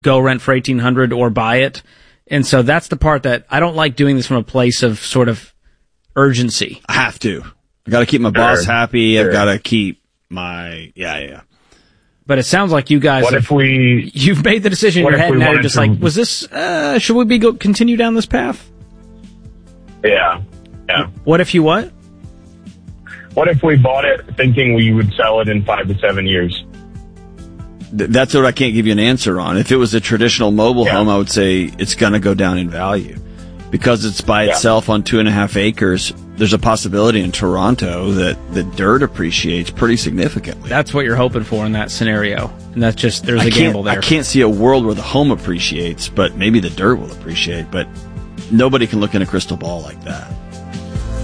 go rent for $1,800 or buy it. And so that's the part that I don't like doing this from a place of sort of urgency. I have to. I got to keep my boss happy. I've got to keep my, yeah. But it sounds like you guys, you've made the decision in your head now. You're just like, was this, should we continue down this path? Yeah. What if you what? What if we bought it thinking we would sell it in 5 to 7 years? That's what I can't give you an answer on. If it was a traditional mobile home, I would say it's going to go down in value. Because it's by itself on 2.5 acres, there's a possibility in Toronto that the dirt appreciates pretty significantly. That's what you're hoping for in that scenario. And that's just, there's a gamble there. I can't see a world where the home appreciates, but maybe the dirt will appreciate. But nobody can look in a crystal ball like that.